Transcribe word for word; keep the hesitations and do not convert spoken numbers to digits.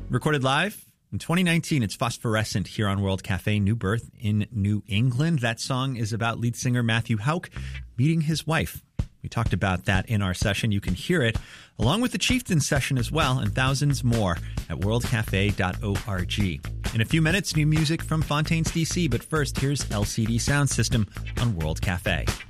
Recorded live in twenty nineteen, it's Phosphorescent here on World Cafe, New Birth in New England. That song is about lead singer Matthew Houck meeting his wife. We talked about that in our session. You can hear it along with the Chieftain session as well and thousands more at world cafe dot org. In a few minutes, new music from Fontaines, D C, but first, here's L C D Sound System on World Cafe.